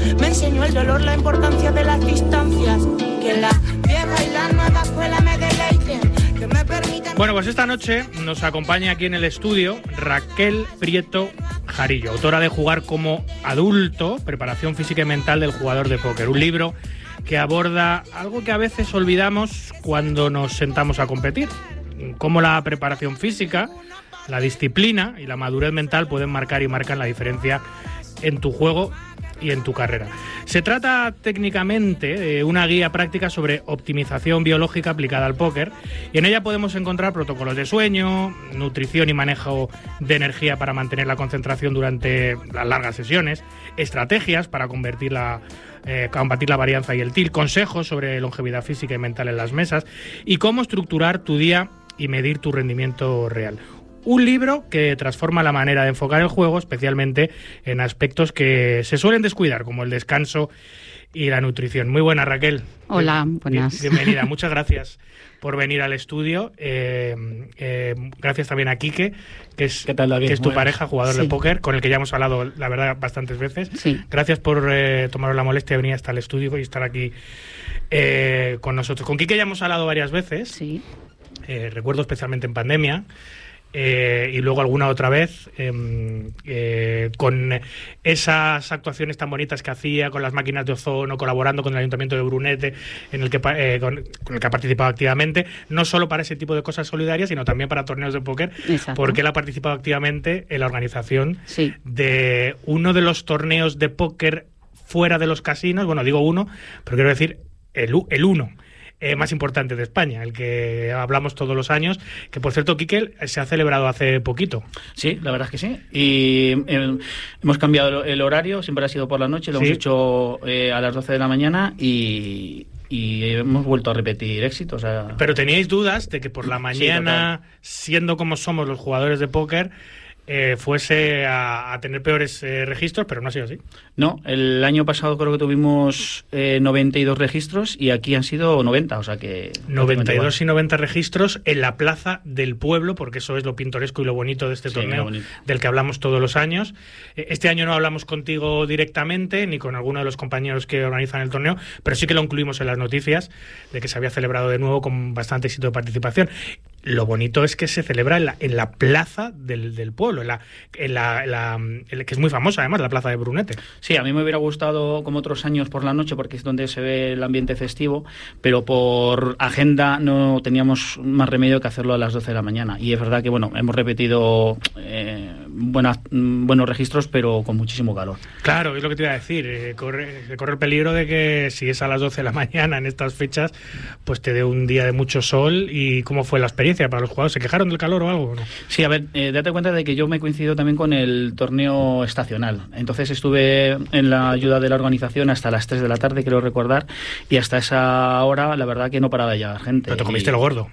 Me enseñó el dolor, la importancia de las distancias. Que la vieja y la nueva escuela me deleiten, que me permitan... Bueno, pues esta noche nos acompaña aquí en el estudio Raquel Prieto Jarillo, autora de Jugar como adulto, preparación física y mental del jugador de póker. Un libro que aborda algo que a veces olvidamos cuando nos sentamos a competir. Cómo la preparación física, la disciplina y la madurez mental pueden marcar y marcan la diferencia en tu juego y en tu carrera. Se trata técnicamente de una guía práctica sobre optimización biológica aplicada al póker, y en ella podemos encontrar protocolos de sueño, nutrición y manejo de energía para mantener la concentración durante las largas sesiones, estrategias para combatir la varianza y el tilt, consejos sobre longevidad física y mental en las mesas y cómo estructurar tu día y medir tu rendimiento real. Un libro que transforma la manera de enfocar el juego, especialmente en aspectos que se suelen descuidar, como el descanso y la nutrición. Muy buena, Raquel. Hola, buenas. Bienvenida, muchas gracias por venir al estudio. Gracias también a Quique, que es tu pareja, jugador de póker, con el que ya hemos hablado, la verdad, bastantes veces. Sí. Gracias por tomaros la molestia de venir hasta el estudio y estar aquí con nosotros. Con Quique ya hemos hablado varias veces. Sí. Recuerdo especialmente en pandemia. Y luego alguna otra vez con esas actuaciones tan bonitas que hacía con las máquinas de ozono, colaborando con el Ayuntamiento de Brunete, con el que ha participado activamente, no solo para ese tipo de cosas solidarias, sino también para torneos de póker. Exacto. Porque él ha participado activamente en la organización de uno de los torneos de póker fuera de los casinos. Bueno, digo uno, pero quiero decir el uno más importante de España, el que hablamos todos los años, que por cierto, Quique, se ha celebrado hace poquito. Sí, la verdad es que sí. Y hemos cambiado el horario, siempre ha sido por la noche, lo hemos hecho a las 12 de la mañana y hemos vuelto a repetir éxitos. Pero teníais dudas de que por la mañana, siendo como somos los jugadores de póker, fuese a tener peores registros, pero no ha sido así. No, el año pasado creo que tuvimos 92 registros y aquí han sido 90, o sea que... 92 y 90 registros en la Plaza del Pueblo, porque eso es lo pintoresco y lo bonito de este torneo, del que hablamos todos los años. Este año no hablamos contigo directamente, ni con alguno de los compañeros que organizan el torneo, pero sí que lo incluimos en las noticias, de que se había celebrado de nuevo con bastante éxito de participación. Lo bonito es que se celebra en la Plaza del Pueblo, que es muy famosa además, la Plaza de Brunete. Sí, a mí me hubiera gustado como otros años por la noche, porque es donde se ve el ambiente festivo, pero por agenda no teníamos más remedio que hacerlo a las 12 de la mañana. Y es verdad que hemos repetido buenos registros, pero con muchísimo calor. Claro, es lo que te iba a decir. Corre el peligro de que si es a las 12 de la mañana en estas fechas, pues te dé un día de mucho sol. ¿Y cómo fue la experiencia para los jugadores? ¿Se quejaron del calor o algo? ¿No? Sí, a ver, date cuenta de que yo me coincido también con el torneo estacional. Entonces estuve en la ayuda de la organización hasta las 3 de la tarde, quiero recordar, y hasta esa hora la verdad que no paraba de llegar gente. Pero te comiste lo gordo.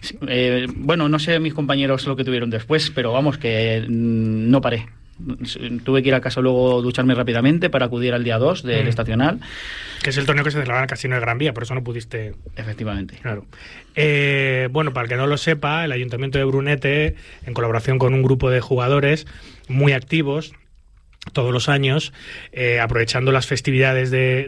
No sé mis compañeros lo que tuvieron después, pero vamos, que no paré. Tuve que ir a casa luego, ducharme rápidamente para acudir al día 2 del estacional. Que es el torneo que se celebraba en el Casino de Gran Vía, por eso no pudiste... Efectivamente. Claro. Para el que no lo sepa, el Ayuntamiento de Brunete, en colaboración con un grupo de jugadores muy activos, todos los años, aprovechando las festividades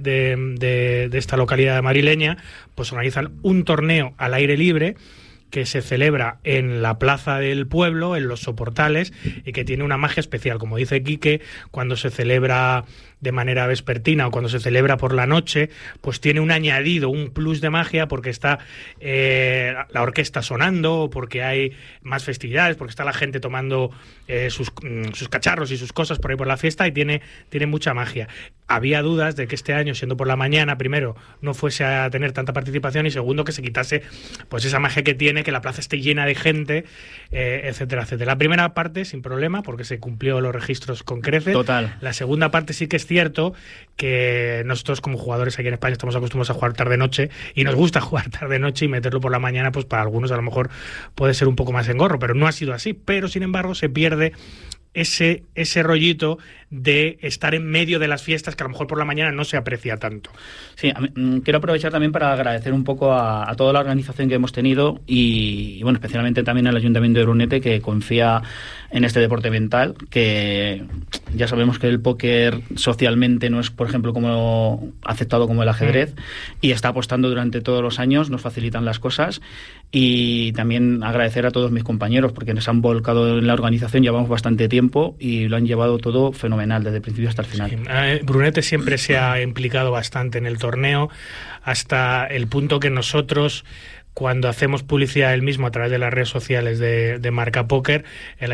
de esta localidad madrileña, pues organizan un torneo al aire libre que se celebra en la Plaza del Pueblo, en los Soportales, y que tiene una magia especial. Como dice Quique, cuando se celebra de manera vespertina o cuando se celebra por la noche, pues tiene un añadido, un plus de magia, porque está la orquesta sonando, porque hay más festividades, porque está la gente tomando sus cacharros y sus cosas por ahí por la fiesta, y tiene mucha magia. Había dudas de que este año, siendo por la mañana, primero, no fuese a tener tanta participación, y segundo, que se quitase pues esa magia que tiene, que la plaza esté llena de gente, etcétera, etcétera. La primera parte, sin problema, porque se cumplió los registros con creces. Total. La segunda parte sí que es cierto que nosotros como jugadores aquí en España estamos acostumbrados a jugar tarde-noche, y nos gusta jugar tarde-noche, y meterlo por la mañana, pues para algunos a lo mejor puede ser un poco más engorro, pero no ha sido así. Pero sin embargo se pierde ese rollito de estar en medio de las fiestas que a lo mejor por la mañana no se aprecia tanto. Sí, quiero aprovechar también para agradecer un poco a toda la organización que hemos tenido y bueno, especialmente también al Ayuntamiento de Brunete, que confía en este deporte mental, que ya sabemos que el póker socialmente no es, por ejemplo, como aceptado como el ajedrez, y está apostando durante todos los años, nos facilitan las cosas, y también agradecer a todos mis compañeros porque nos han volcado en la organización, llevamos bastante tiempo y lo han llevado todo fenomenal desde el principio hasta el final. Sí, Brunete siempre se ha implicado bastante en el torneo, hasta el punto que nosotros, cuando hacemos publicidad del mismo a través de las redes sociales de Marca Póker,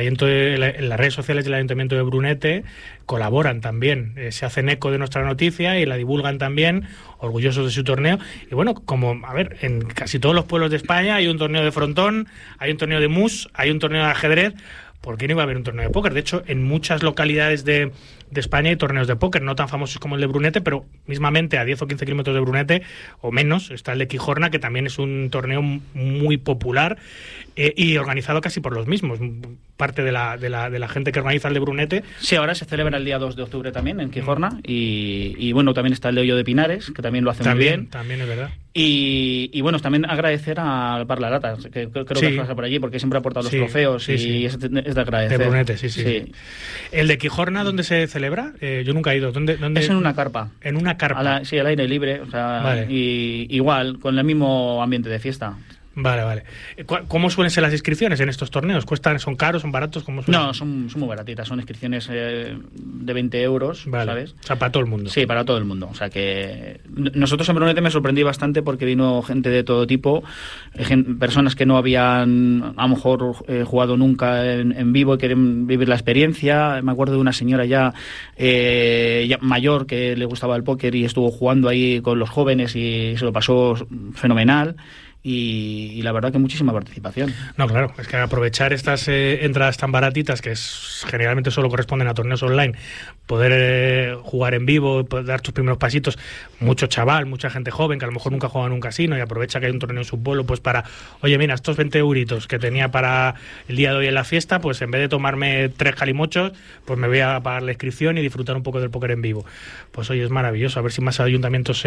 las redes sociales del Ayuntamiento de Brunete colaboran también, se hacen eco de nuestra noticia y la divulgan también, orgullosos de su torneo. Y bueno, como, en casi todos los pueblos de España hay un torneo de frontón, hay un torneo de mus, hay un torneo de ajedrez. ¿Por qué no iba a haber un torneo de póker? De hecho, en muchas localidades de España hay torneos de póker, no tan famosos como el de Brunete, pero mismamente a 10 o 15 kilómetros de Brunete, o menos, está el de Quijorna, que también es un torneo muy popular y organizado casi por los mismos. Parte de la gente que organiza el de Brunete. Sí, ahora se celebra el día 2 de octubre también en Quijorna y bueno, también está el de Hoyo de Pinares, que también lo hace muy bien. También es verdad. Y bueno, también agradecer al Parlarata, que creo que pasa por allí, porque siempre ha aportado los trofeos y es de agradecer. De Brunete, sí. ¿El de Quijorna dónde se celebra? Yo nunca he ido. ¿Dónde? Es en una carpa. ¿En una carpa? Sí, al aire libre, o sea, vale. Y igual, con el mismo ambiente de fiesta. Vale. ¿Cómo suelen ser las inscripciones en estos torneos? ¿Son caros, son baratos? ¿Cómo suelen? No, son muy baratitas, son inscripciones de 20 euros, ¿sabes? O sea, para todo el mundo. Sí, para todo el mundo. O sea que nosotros en Brunete me sorprendí bastante porque vino gente de todo tipo, personas que no habían a lo mejor jugado nunca en vivo y quieren vivir la experiencia. Me acuerdo de una señora ya mayor que le gustaba el póker y estuvo jugando ahí con los jóvenes y se lo pasó fenomenal. Y la verdad que muchísima participación. No, claro, es que aprovechar estas entradas tan baratitas que generalmente solo corresponden a torneos online, poder jugar en vivo, poder dar tus primeros pasitos, mucha gente joven que a lo mejor nunca juega en un casino y aprovecha que hay un torneo en su pueblo, pues para, oye, mira, estos 20 euritos que tenía para el día de hoy en la fiesta, pues en vez de tomarme 3 calimochos, pues me voy a pagar la inscripción y disfrutar un poco del póker en vivo. Pues oye, es maravilloso, a ver si más ayuntamientos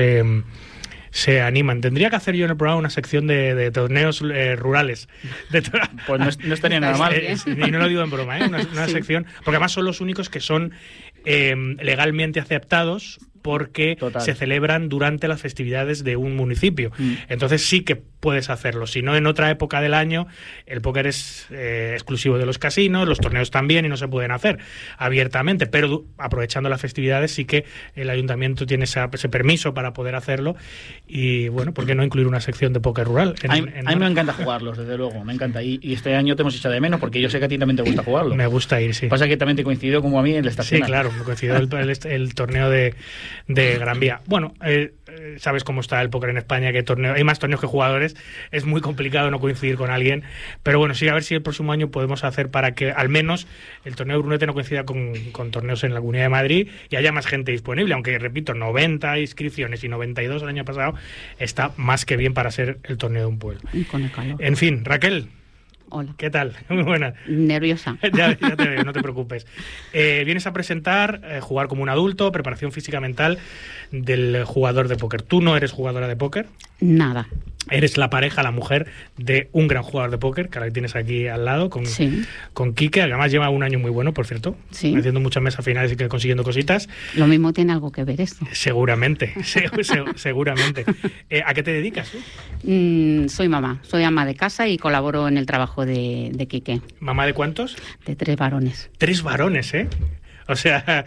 se animan. Tendría que hacer yo en el programa una sección de torneos rurales. Pues no estaría nada mal. Y no lo digo en broma, una sección, porque además son los únicos que son legalmente aceptados porque se celebran durante las festividades de un municipio. Entonces sí que puedes hacerlo. Si no, en otra época del año, el póker es exclusivo de los casinos, los torneos también, y no se pueden hacer abiertamente, pero aprovechando las festividades sí que el ayuntamiento tiene ese permiso para poder hacerlo. Y bueno, ¿por qué no incluir una sección de póker rural? A mí me encanta jugarlos, desde luego, me encanta. Y este año te hemos echado de menos, porque yo sé que a ti también te gusta jugarlo. Me gusta ir, sí. Pasa que también te coincidió como a mí el estacional. Sí, claro, me coincidió el torneo de Gran Vía. Bueno, sabes cómo está el póker en España, que hay más torneos que jugadores, es muy complicado no coincidir con alguien, pero bueno, sí, a ver si el próximo año podemos hacer para que al menos el torneo de Brunete no coincida con torneos en la Comunidad de Madrid y haya más gente disponible, aunque repito, 90 inscripciones y 92 el año pasado, está más que bien para ser el torneo de un pueblo. Y con el calor. En fin, Raquel. Hola. ¿Qué tal? Muy buena. Nerviosa. Ya te veo, no te preocupes. Vienes a presentar jugar como un adulto, preparación física mental del jugador de póker. ¿Tú no eres jugadora de póker? Nada. Eres la pareja, la mujer de un gran jugador de póker, que ahora tienes aquí al lado, con Quique. Además lleva un año muy bueno, por cierto, haciendo muchas mesas finales y consiguiendo cositas. Lo mismo tiene algo que ver esto. Seguramente, seguramente. ¿A qué te dedicas tú? Soy mamá, soy ama de casa y colaboro en el trabajo de Quique. ¿Mamá de cuántos? De 3 varones. 3 varones, ¿eh? O sea,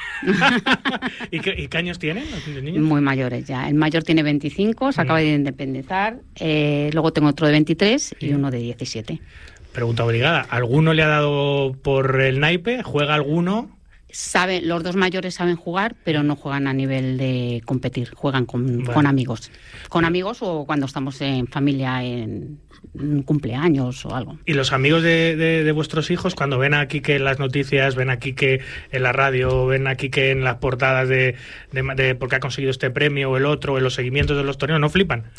¿y qué años tienen los niños? Muy mayores ya. El mayor tiene 25, se acaba de independizar. Luego tengo otro de 23 y uno de 17. Pregunta obligada. ¿Alguno le ha dado por el naipe? ¿Juega alguno? Los 2 mayores saben jugar, pero no juegan a nivel de competir. Juegan con amigos. Con amigos o cuando estamos en familia en un cumpleaños o algo. ¿Y los amigos de vuestros hijos, cuando ven aquí que en las noticias, ven aquí que en la radio, ven aquí que en las portadas de porque ha conseguido este premio o el otro, en los seguimientos de los torneos, no flipan?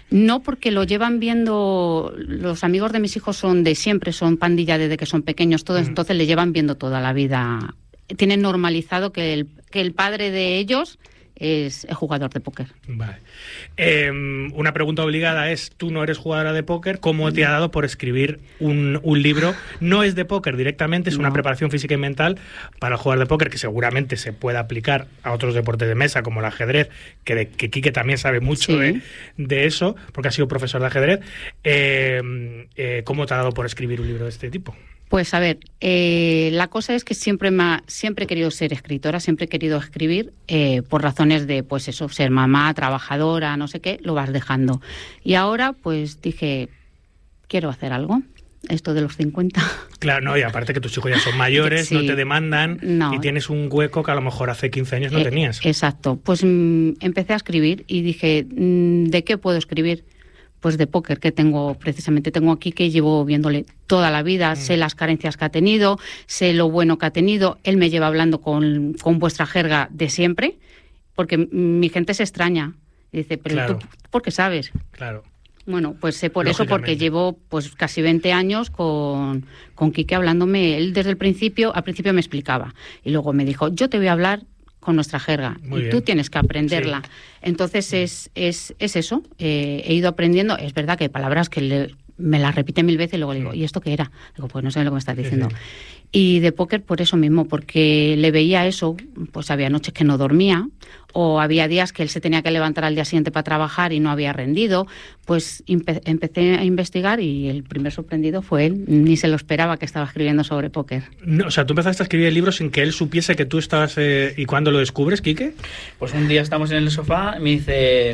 No, porque lo llevan viendo, los amigos de mis hijos son de siempre, son pandilla desde que son pequeños todos, entonces le llevan viendo toda la vida. Tienen normalizado que el padre de ellos es jugador de póker. Vale. Una pregunta obligada es, tú no eres jugadora de póker, ¿cómo te ha dado por escribir un libro? No es de póker directamente, es una preparación física y mental para el jugador de póker, que seguramente se puede aplicar a otros deportes de mesa, como el ajedrez, que Quique también sabe mucho de eso, porque ha sido profesor de ajedrez. ¿Cómo te ha dado por escribir un libro de este tipo? Pues a ver, la cosa es que siempre he querido ser escritora, siempre he querido escribir, por razones de, pues eso, ser mamá, trabajadora, no sé qué, lo vas dejando. Y ahora, pues dije, quiero hacer algo, esto de los 50. Claro, no, y aparte que tus hijos ya son mayores, sí, no te demandan, y tienes un hueco que a lo mejor hace 15 años no tenías. Exacto, pues empecé a escribir y dije, ¿de qué puedo escribir? Pues de póker, que tengo aquí, que llevo viéndole toda la vida, sé las carencias que ha tenido, sé lo bueno que ha tenido, él me lleva hablando con vuestra jerga de siempre, porque mi gente se extraña, y dice, pero claro, ¿tú por qué sabes? Claro. Bueno, pues sé por eso, porque llevo pues casi 20 años con Quique hablándome, él desde al principio me explicaba, y luego me dijo, yo te voy a hablar con nuestra jerga, muy y bien, tú tienes que aprenderla. Sí. Entonces es eso, he ido aprendiendo. Es verdad que hay palabras que me las repite 1000 veces y luego le digo, ¿y esto qué era? Digo, pues no sé lo que me estás diciendo. Sí. Y de póker por eso mismo, porque le veía eso, pues había noches que no dormía, o había días que él se tenía que levantar al día siguiente para trabajar y no había rendido, pues empecé a investigar y el primer sorprendido fue él, ni se lo esperaba que estaba escribiendo sobre póker. No, o sea, tú empezaste a escribir el libro sin que él supiese que tú estabas... ¿Y cuándo lo descubres, Quique? Pues un día estamos en el sofá y me dice,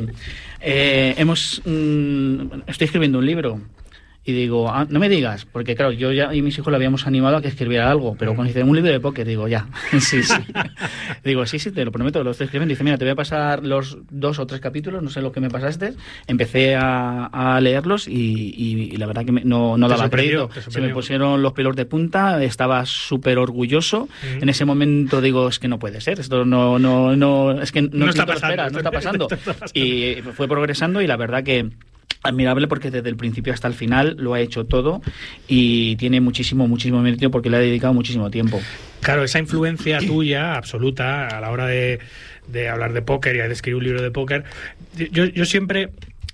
estoy escribiendo un libro. Y digo, no me digas, porque claro, yo ya y mis hijos le habíamos animado a que escribiera algo, pero cuando dice un libro de póker, digo, ya, sí. Digo, sí, te lo prometo, lo estoy escribiendo. Dice, mira, te voy a pasar los 2 o 3 capítulos, no sé lo que me pasaste. Empecé a leerlos y la verdad que no daba crédito. Se me pusieron los pelos de punta, estaba súper orgulloso. En ese momento digo, es que no puede ser, esto no es que no está pasando, no está pasando. Y fue progresando y la verdad que admirable, porque desde el principio hasta el final lo ha hecho todo y tiene muchísimo mérito porque le ha dedicado muchísimo tiempo. Claro, esa influencia tuya absoluta a la hora de hablar de póker y de escribir un libro de póker. Yo siempre...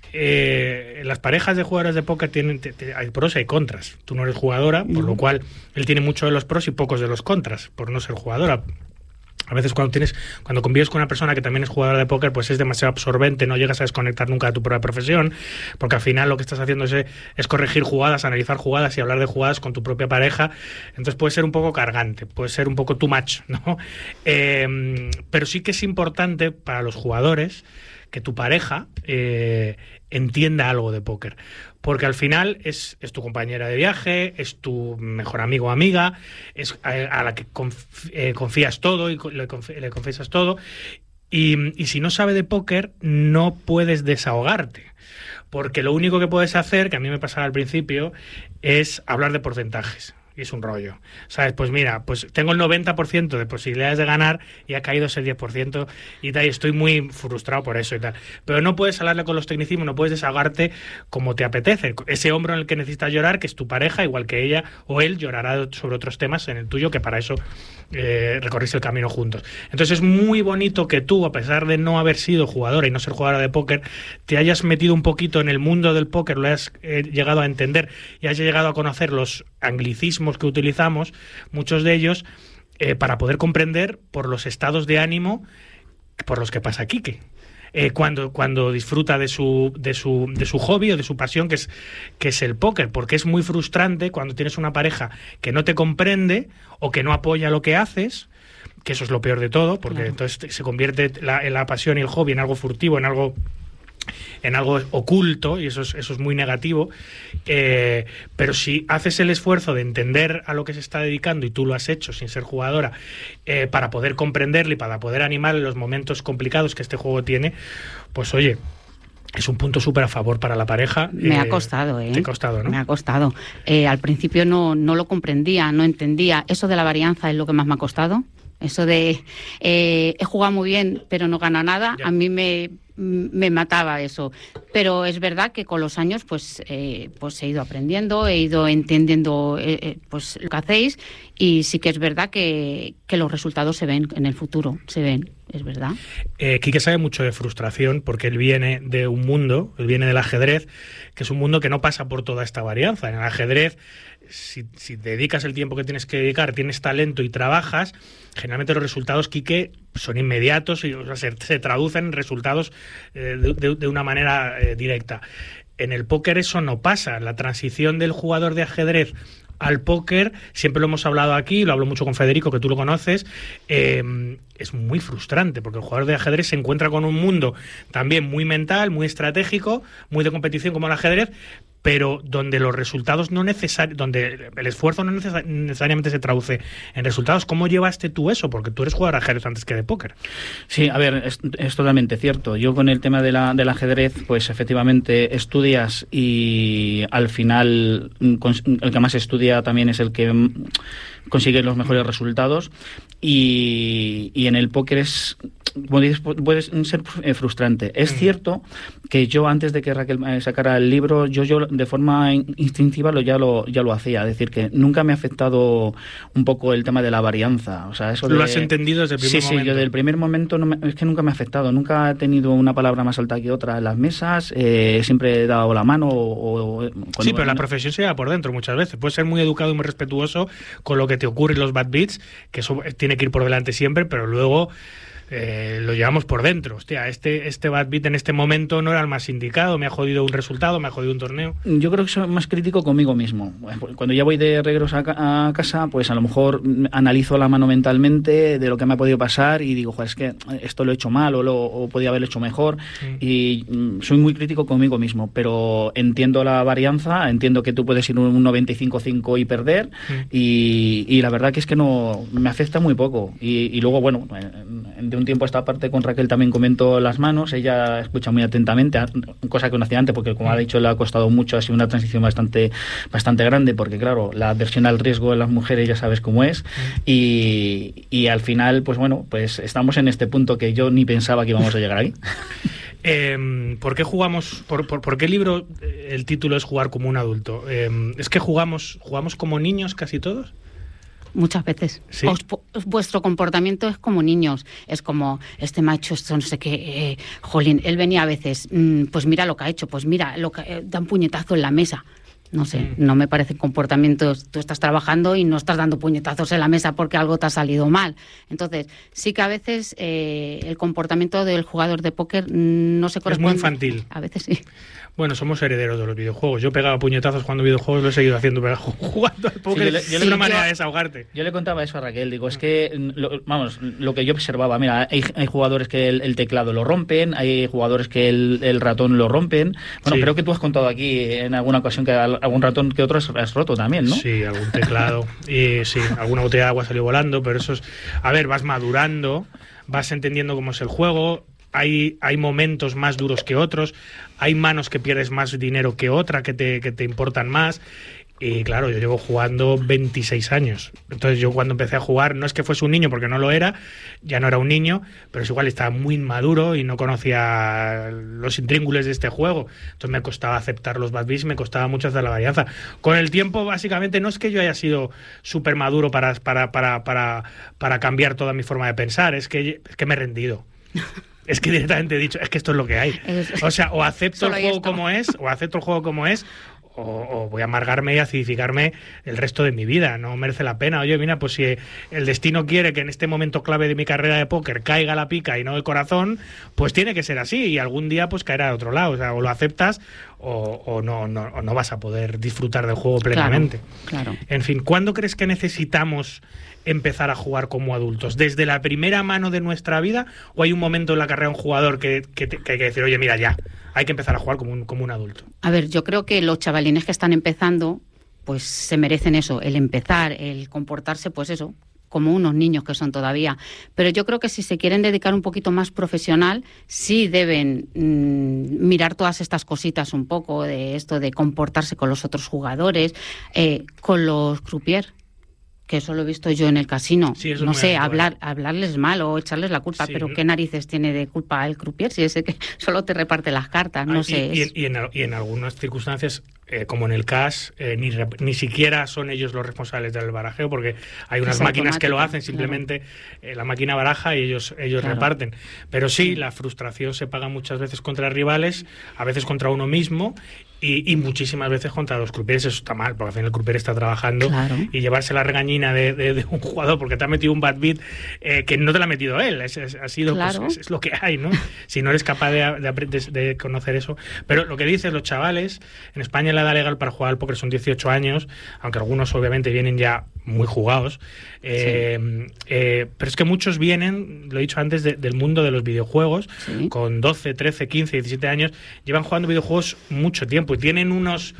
las parejas de jugadores de póker hay pros y hay contras. Tú no eres jugadora, por lo cual él tiene mucho de los pros y pocos de los contras, por no ser jugadora. A veces cuando convives con una persona que también es jugadora de póker, pues es demasiado absorbente, no llegas a desconectar nunca de tu propia profesión, porque al final lo que estás haciendo es corregir jugadas, analizar jugadas y hablar de jugadas con tu propia pareja. Entonces puede ser un poco cargante, puede ser un poco too much, ¿no? Pero sí que es importante para los jugadores que tu pareja entienda algo de póker, porque al final es tu compañera de viaje, es tu mejor amigo o amiga, es a la que confías todo y le confiesas todo, y si no sabe de póker no puedes desahogarte, porque lo único que puedes hacer, que a mí me pasaba al principio, es hablar de porcentajes. Y es un rollo, ¿sabes? Pues mira, pues tengo el 90% de posibilidades de ganar y ha caído ese 10% y tal, y estoy muy frustrado por eso y tal. Pero no puedes hablarle con los tecnicismos, no puedes desahogarte como te apetece. Ese hombro en el que necesitas llorar, que es tu pareja, igual que ella o él, llorará sobre otros temas en el tuyo, que para eso recorriste el camino juntos. Entonces es muy bonito que tú, a pesar de no haber sido jugadora y no ser jugadora de póker, te hayas metido un poquito en el mundo del póker, lo hayas llegado a entender y hayas llegado a conocer los anglicismos que utilizamos, muchos de ellos, para poder comprender por los estados de ánimo por los que pasa Quique. Cuando disfruta de su hobby o de su pasión, que es el póker, porque es muy frustrante cuando tienes una pareja que no te comprende o que no apoya lo que haces, que eso es lo peor de todo, porque claro, entonces se convierte la pasión y el hobby en algo furtivo, en algo oculto, y eso es muy negativo. Pero si haces el esfuerzo de entender a lo que se está dedicando, y tú lo has hecho sin ser jugadora, para poder comprenderle y para poder animarle en los momentos complicados que este juego tiene, pues oye, es un punto súper a favor para la pareja. Me ha costado, Te ha costado, ¿no? Me ha costado. Al principio no lo comprendía, no entendía. Eso de la varianza es lo que más me ha costado. Eso de he jugado muy bien pero no gano nada, ya. A mí me me mataba eso. Pero es verdad que con los años pues he ido aprendiendo, he ido entendiendo pues lo que hacéis, y sí que es verdad que los resultados se ven en el futuro, se ven, es verdad. Quique sabe mucho de frustración porque él viene de un mundo, él viene del ajedrez, que es un mundo que no pasa por toda esta varianza. En el ajedrez, si dedicas el tiempo que tienes que dedicar, tienes talento y trabajas, generalmente los resultados, Quique, son inmediatos y se traducen en resultados de una manera directa. En el póker eso no pasa. La transición del jugador de ajedrez al póker, siempre lo hemos hablado aquí, lo hablo mucho con Federico, que tú lo conoces, es muy frustrante, porque el jugador de ajedrez se encuentra con un mundo también muy mental, muy estratégico, muy de competición como el ajedrez, pero donde los resultados donde el esfuerzo no necesariamente se traduce en resultados. ¿Cómo llevaste tú eso? Porque tú eres jugador de ajedrez antes que de póker. Sí, a ver, es totalmente cierto. Yo con el tema del ajedrez, pues efectivamente estudias y al final el que más estudia también es el que consigue los mejores resultados, y en el póker es, como dices, puede ser frustrante. Es cierto que yo, antes de que Raquel sacara el libro, yo de forma instintiva ya lo hacía. Es decir, que nunca me ha afectado un poco el tema de la varianza. O sea, eso ¿Lo has entendido desde el primer momento? Sí, yo del primer momento es que nunca me ha afectado. Nunca he tenido una palabra más alta que otra en las mesas. Siempre he dado la mano. Sí, pero la profesión se lleva por dentro muchas veces. Puedes ser muy educado y muy respetuoso con lo que te ocurre en los bad beats, que eso tiene que ir por delante siempre, pero luego lo llevamos por dentro. Hostia, este bad beat en este momento no era el más indicado, me ha jodido un resultado, me ha jodido un torneo. Yo creo que soy más crítico conmigo mismo. Cuando ya voy de regreso a casa, pues a lo mejor analizo la mano mentalmente de lo que me ha podido pasar y digo, joder, es que esto lo he hecho mal o podía haberlo hecho mejor. Y soy muy crítico conmigo mismo, pero entiendo la varianza, entiendo que tú puedes ir un 95-5 y perder, y la verdad que es que no me afecta muy poco. Y luego, bueno, de un tiempo a esta parte con Raquel también comento las manos, ella escucha muy atentamente, cosa que no hacía antes, porque como ha dicho le ha costado mucho, ha sido una transición bastante grande, porque claro, la aversión al riesgo en las mujeres ya sabes cómo es, y al final, pues bueno, pues estamos en este punto que yo ni pensaba que íbamos a llegar aquí. ¿Por qué jugamos? ¿Por qué el libro, el título es Jugar como un adulto? ¿Es que jugamos como niños casi todos? Muchas veces. ¿Sí? Vuestro comportamiento es como niños. Es como, este macho, esto no sé qué, jolín, él venía a veces, pues mira lo que ha hecho, pues mira, da un puñetazo en la mesa. No sé, no me parecen comportamientos. Tú estás trabajando y no estás dando puñetazos en la mesa porque algo te ha salido mal. Entonces, sí que a veces el comportamiento del jugador de póker no se corresponde. Es muy infantil. A veces sí. Bueno, somos herederos de los videojuegos. Yo pegaba puñetazos jugando videojuegos, lo he seguido haciendo, pero jugando al póker es una manera de desahogarte. Yo le contaba eso a Raquel, digo, es que, lo que yo observaba, mira, hay jugadores que el teclado lo rompen, hay jugadores que el ratón lo rompen. Bueno, creo que tú has contado aquí en alguna ocasión que algún ratón que otro has roto también, ¿no? Sí, algún teclado, y sí, alguna botella de agua salió volando, pero eso es... A ver, vas madurando, vas entendiendo cómo es el juego. Hay momentos más duros que otros, hay manos que pierdes más dinero que otra, que te importan más. Y claro, yo llevo jugando 26 años. Entonces yo cuando empecé a jugar, no es que fuese un niño, porque no lo era, ya no era un niño, pero es igual, estaba muy inmaduro y no conocía los intríngulis de este juego. Entonces me costaba aceptar los bad beats, me costaba mucho hacer la varianza. Con el tiempo, básicamente, no es que yo haya sido súper maduro para cambiar toda mi forma de pensar, es que me he rendido. Es que directamente he dicho, es que esto es lo que hay. O sea, o acepto el juego como es, o voy a amargarme y acidificarme el resto de mi vida. No merece la pena. Oye, mira, pues si el destino quiere que en este momento clave de mi carrera de póker caiga la pica y no el corazón, pues tiene que ser así, y algún día pues caerá de otro lado. O sea, o lo aceptas o no vas a poder disfrutar del juego plenamente. Claro. En fin, ¿cuándo crees que necesitamos empezar a jugar como adultos? ¿Desde la primera mano de nuestra vida, o hay un momento en la carrera de un jugador que hay que decir, oye, mira, ya, hay que empezar a jugar como un adulto? A ver, yo creo que los chavalines que están empezando, pues se merecen eso, el empezar, el comportarse, pues eso, como unos niños que son todavía. Pero yo creo que si se quieren dedicar un poquito más profesional, sí deben mirar todas estas cositas un poco, de esto de comportarse con los otros jugadores, con los croupiers, que eso lo he visto yo en el casino. Sí, no sé, hablarles mal o echarles la culpa, sí, pero ¿qué narices tiene de culpa el croupier si ese que solo te reparte las cartas? No sé. Y en algunas circunstancias, como en el cash, ni siquiera son ellos los responsables del barajeo, porque hay unas máquinas que lo hacen, simplemente la máquina baraja y ellos reparten. Pero sí, la frustración se paga muchas veces contra rivales, a veces contra uno mismo, y muchísimas veces contra los croupiers. Eso está mal, porque al final el croupier está trabajando, y llevarse la regañina de un jugador porque te ha metido un bad beat que no te lo ha metido él, ha sido pues, es lo que hay, ¿no? Si no eres capaz de conocer eso. Pero lo que dices, los chavales, en España la edad legal para jugar al póker son 18 años, aunque algunos obviamente vienen ya muy jugados, pero es que muchos vienen, lo he dicho antes, del mundo de los videojuegos, con 12, 13, 15, 17 años, llevan jugando videojuegos mucho tiempo y tienen unos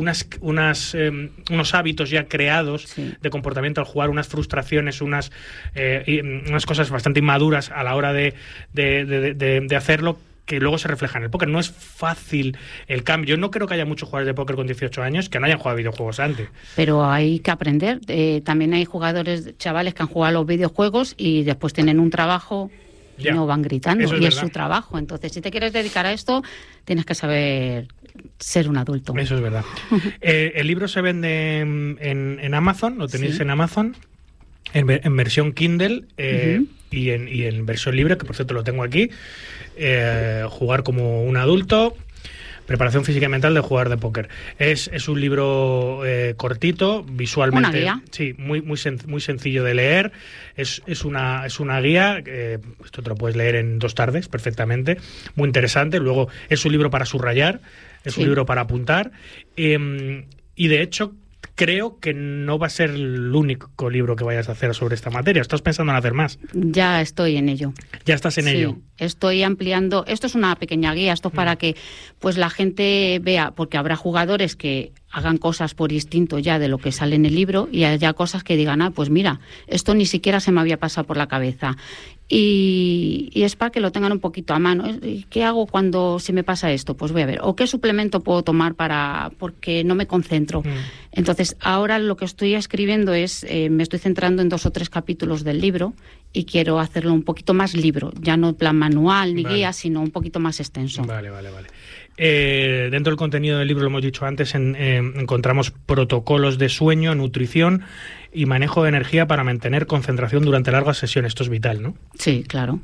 hábitos ya creados de comportamiento al jugar, unas frustraciones, unas cosas bastante inmaduras a la hora de hacerlo, que luego se refleja en el póker. No es fácil el cambio. Yo no creo que haya muchos jugadores de póker con 18 años que no hayan jugado videojuegos antes. Pero hay que aprender. También hay jugadores, chavales que han jugado a los videojuegos y después tienen un trabajo y no van gritando. Y verdad. Es su trabajo. Entonces, si te quieres dedicar a esto, tienes que saber ser un adulto. Eso es verdad. El libro se vende en Amazon, lo tenéis en Amazon, en versión Kindle y en versión libre, que por cierto lo tengo aquí. Jugar como un adulto, preparación física y mental de jugador de póker. Es un libro cortito, visualmente. ¿Una guía? Sí, muy sencillo de leer. Es una guía, esto te lo puedes leer en 2 tardes perfectamente, muy interesante. Luego es un libro para subrayar, es un libro para apuntar, y de hecho creo que no va a ser el único libro que vayas a hacer sobre esta materia. ¿Estás pensando en hacer más? Ya estoy en ello. ¿Ya estás en ello? Estoy ampliando. Esto es una pequeña guía, esto es para que pues la gente vea, porque habrá jugadores que hagan cosas por instinto ya de lo que sale en el libro y haya cosas que digan, pues mira, esto ni siquiera se me había pasado por la cabeza. Y es para que lo tengan un poquito a mano. ¿Qué hago cuando se me pasa esto? Pues voy a ver. ¿O qué suplemento puedo tomar porque no me concentro? Entonces, ahora lo que estoy escribiendo es, me estoy centrando en 2 o 3 capítulos del libro y quiero hacerlo un poquito más libro. Ya no en plan manual ni guía, sino un poquito más extenso. Vale. Dentro del contenido del libro, lo hemos dicho antes, encontramos protocolos de sueño, nutrición y manejo de energía para mantener concentración durante largas sesiones. Esto es vital, ¿no? Sí, claro.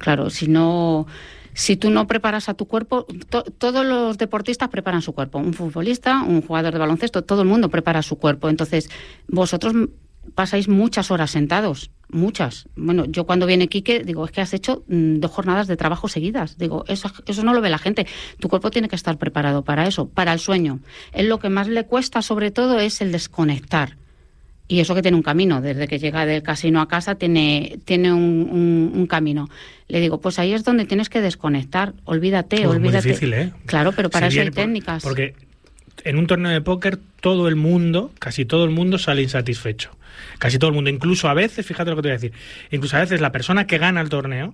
Si tú no preparas a tu cuerpo, todos los deportistas preparan su cuerpo. Un futbolista, un jugador de baloncesto, todo el mundo prepara su cuerpo. Entonces, vosotros pasáis muchas horas sentados, muchas. Bueno, yo cuando viene Quique, digo, es que has hecho 2 jornadas de trabajo seguidas. Digo, eso no lo ve la gente. Tu cuerpo tiene que estar preparado para eso, para el sueño. Él lo que más le cuesta, sobre todo, es el desconectar. Y eso que tiene un camino, desde que llega del casino a casa tiene un camino. Le digo, pues ahí es donde tienes que desconectar, olvídate. Es muy difícil, ¿eh? Claro, pero para eso hay técnicas. Porque en un torneo de póker casi todo el mundo sale insatisfecho. Casi todo el mundo, incluso a veces, fíjate lo que te voy a decir, incluso a veces la persona que gana el torneo,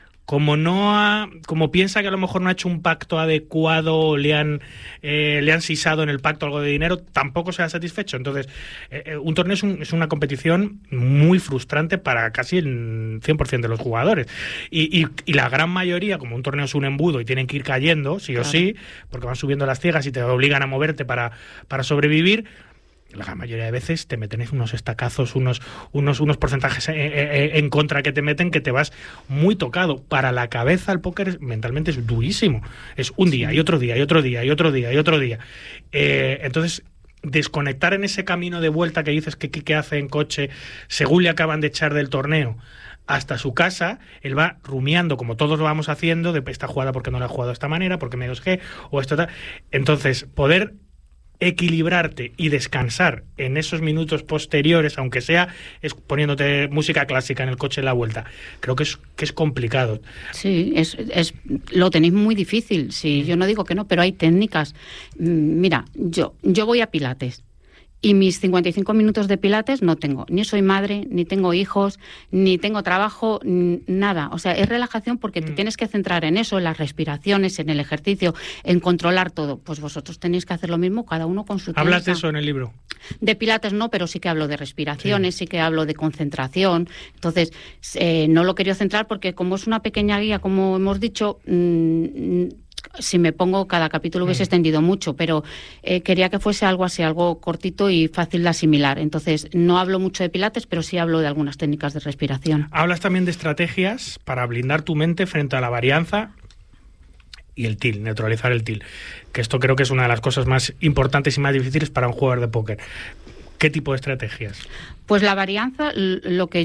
como piensa que a lo mejor no ha hecho un pacto adecuado, le han sisado en el pacto algo de dinero, tampoco se ha satisfecho. Entonces, un torneo es una competición muy frustrante para casi el 100% de los jugadores. Y la gran mayoría, como un torneo es un embudo y tienen que ir cayendo, sí o sí, porque van subiendo las ciegas y te obligan a moverte para sobrevivir, la gran mayoría de veces te meten unos estacazos, unos porcentajes en contra que te meten, que te vas muy tocado. Para la cabeza el póker mentalmente es durísimo. Es un día y otro día y otro día y otro día y otro día. Entonces, desconectar en ese camino de vuelta que dices que hace en coche, según le acaban de echar del torneo hasta su casa, él va rumiando, como todos lo vamos haciendo, de esta jugada porque no la he jugado de esta manera, porque me 2G o esto tal. Entonces, poder equilibrarte y descansar en esos minutos posteriores, aunque sea poniéndote música clásica en el coche en la vuelta, creo que es complicado. Sí, lo tenéis muy difícil. Sí, yo no digo que no, pero hay técnicas. Mira, yo voy a Pilates Y mis 55 minutos de pilates no tengo. Ni soy madre, ni tengo hijos, ni tengo trabajo, nada. O sea, es relajación porque te tienes que centrar en eso, en las respiraciones, en el ejercicio, en controlar todo. Pues vosotros tenéis que hacer lo mismo, cada uno con su técnica. ¿Hablas de eso en el libro? De pilates no, pero sí que hablo de respiraciones, sí que hablo de concentración. Entonces, no lo quería centrar porque como es una pequeña guía, como hemos dicho... si me pongo, cada capítulo hubiese extendido mucho, pero quería que fuese algo así, algo cortito y fácil de asimilar. Entonces, no hablo mucho de pilates, pero sí hablo de algunas técnicas de respiración. Hablas también de estrategias para blindar tu mente frente a la varianza y el tilt, neutralizar el tilt. Que esto creo que es una de las cosas más importantes y más difíciles para un jugador de póker. ¿Qué tipo de estrategias? Pues la varianza, lo que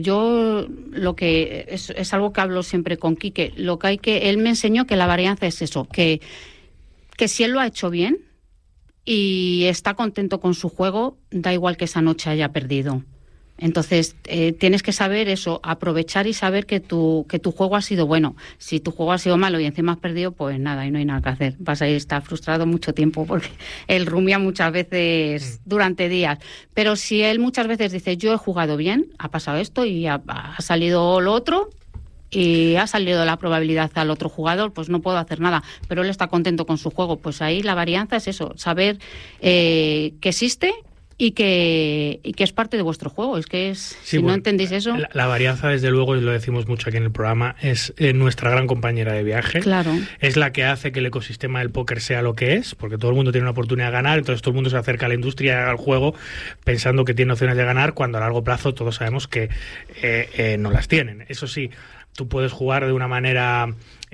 es algo que hablo siempre con Quique, él me enseñó que la varianza es eso, que si él lo ha hecho bien y está contento con su juego, da igual que esa noche haya perdido. Entonces, tienes que saber eso, aprovechar y saber que tu juego ha sido bueno. Si tu juego ha sido malo y encima has perdido, pues nada, y no hay nada que hacer. Vas a estar frustrado mucho tiempo porque él rumia muchas veces durante días. Pero si él muchas veces dice, yo he jugado bien, ha pasado esto y ha salido lo otro, y ha salido la probabilidad al otro jugador, pues no puedo hacer nada, pero él está contento con su juego. Pues ahí la varianza es eso, saber que existe y que es parte de vuestro juego. Es que si no entendéis eso... La varianza, desde luego, y lo decimos mucho aquí en el programa, es nuestra gran compañera de viaje. Claro. Es la que hace que el ecosistema del póker sea lo que es, porque todo el mundo tiene una oportunidad de ganar, entonces todo el mundo se acerca a la industria, al juego, pensando que tiene opciones de ganar, cuando a largo plazo todos sabemos que no las tienen. Eso sí, tú puedes jugar de una manera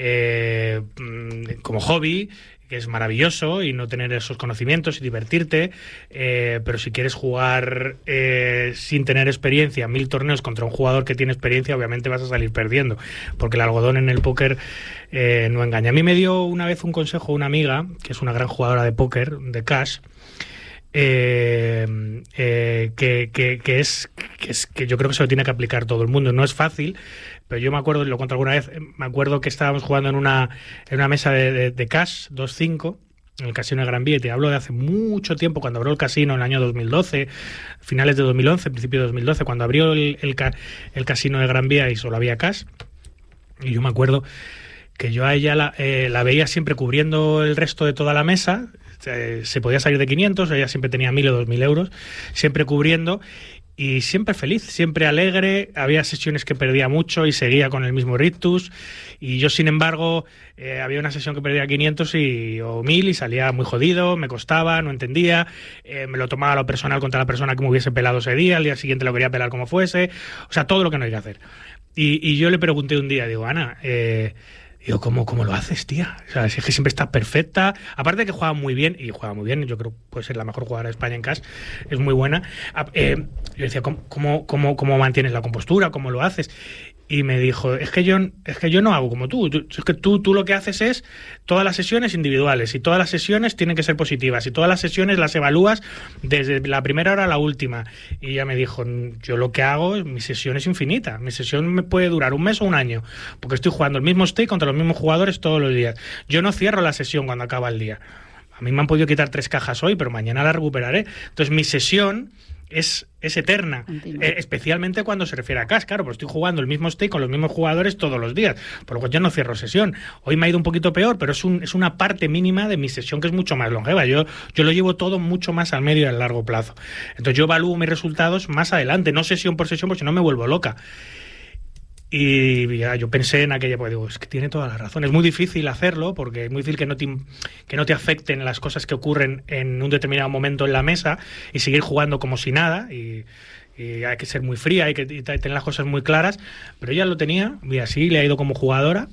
como hobby, que es maravilloso, y no tener esos conocimientos y divertirte, pero si quieres jugar sin tener experiencia 1000 torneos contra un jugador que tiene experiencia, obviamente vas a salir perdiendo, porque el algodón en el póker no engaña. A mí me dio una vez un consejo una amiga, que es una gran jugadora de póker, de cash, que yo creo que se lo tiene que aplicar todo el mundo. No es fácil, pero yo me acuerdo, lo conté alguna vez, me acuerdo que estábamos jugando en una mesa de cash 2-5 en el casino de Gran Vía, y te hablo de hace mucho tiempo, cuando abrió el casino en el año 2012, finales de 2011, principio de 2012, cuando abrió el casino de Gran Vía y solo había cash. Y yo me acuerdo que yo a ella la veía siempre cubriendo el resto de toda la mesa. Se podía salir de 500, ella siempre tenía 1.000 o 2.000 euros, siempre cubriendo, y siempre feliz, siempre alegre. Había sesiones que perdía mucho y seguía con el mismo rictus, y yo, sin embargo, había una sesión que perdía 500 o 1.000 y salía muy jodido, me costaba, no entendía, me lo tomaba a lo personal contra la persona que me hubiese pelado ese día, al día siguiente lo quería pelar como fuese, o sea, todo lo que no hay que hacer. Y yo le pregunté un día, digo, Ana, digo, ¿cómo lo haces, tía? O sea, si es que siempre está perfecta. Aparte de que juega muy bien, yo creo que puede ser la mejor jugadora de España en cash, es muy buena. Yo decía, ¿cómo mantienes la compostura? ¿Cómo lo haces? Y me dijo, es que yo no hago como tú. Es que tú lo que haces es todas las sesiones individuales, y todas las sesiones tienen que ser positivas, y todas las sesiones las evalúas desde la primera hora a la última. Y ella me dijo, yo lo que hago, mi sesión es infinita. Mi sesión me puede durar un mes o un año, porque estoy jugando el mismo stake contra los mismos jugadores todos los días. Yo no cierro la sesión cuando acaba el día. A mí me han podido quitar 3 cajas hoy, pero mañana la recuperaré. Entonces mi sesión es eterna, especialmente cuando se refiere a cash, claro, porque estoy jugando el mismo stake con los mismos jugadores todos los días, por lo cual yo no cierro sesión. Hoy me ha ido un poquito peor, pero es una parte mínima de mi sesión que es mucho más longeva. Yo lo llevo todo mucho más al medio y al largo plazo. Entonces yo evalúo mis resultados más adelante, no sesión por sesión, porque si no me vuelvo loca. Y ya, yo pensé en aquella, pues digo, es que tiene toda la razón. Es muy difícil hacerlo, porque es muy difícil que no te afecten las cosas que ocurren en un determinado momento en la mesa, y seguir jugando como si nada, y hay que ser muy fría, hay que tener las cosas muy claras, pero ella lo tenía, y así le ha ido como jugadora,